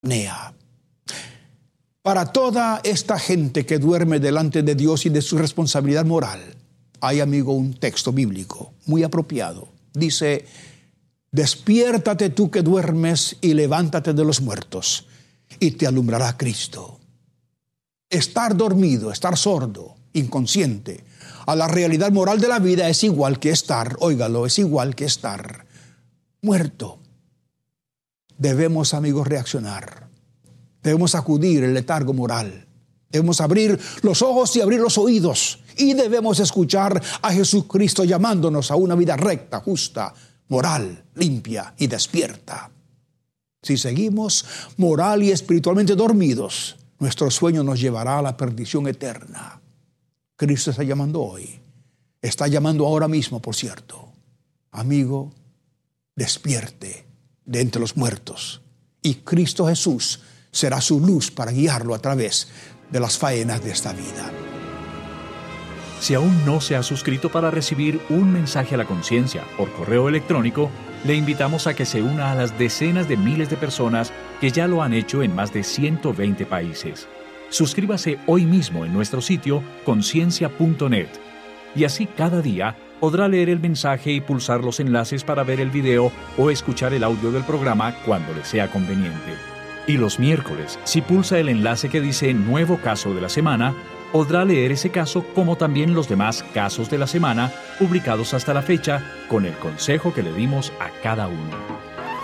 Nea. Para toda esta gente que duerme delante de Dios y de su responsabilidad moral, hay, amigo, un texto bíblico muy apropiado. Dice: despiértate tú que duermes y levántate de los muertos, y te alumbrará Cristo. Estar dormido, estar sordo, inconsciente a la realidad moral de la vida es igual que estar, óigalo, es igual que estar muerto. Debemos, amigos, reaccionar. Debemos acudir el letargo moral. Debemos abrir los ojos y abrir los oídos. Y debemos escuchar a Jesucristo llamándonos a una vida recta, justa, moral, limpia y despierta. Si seguimos moral y espiritualmente dormidos, nuestro sueño nos llevará a la perdición eterna. Cristo está llamando hoy. Está llamando ahora mismo, por cierto. Amigo, despierte de entre los muertos. Y Cristo Jesús será su luz para guiarlo a través de las faenas de esta vida. Si aún no se ha suscrito para recibir un mensaje a la conciencia por correo electrónico, le invitamos a que se una a las decenas de miles de personas que ya lo han hecho en más de 120 países. Suscríbase hoy mismo en nuestro sitio conciencia.net y así cada día podrá leer el mensaje y pulsar los enlaces para ver el video o escuchar el audio del programa cuando le sea conveniente. Y los miércoles, si pulsa el enlace que dice Nuevo Caso de la Semana, podrá leer ese caso como también los demás casos de la semana publicados hasta la fecha con el consejo que le dimos a cada uno.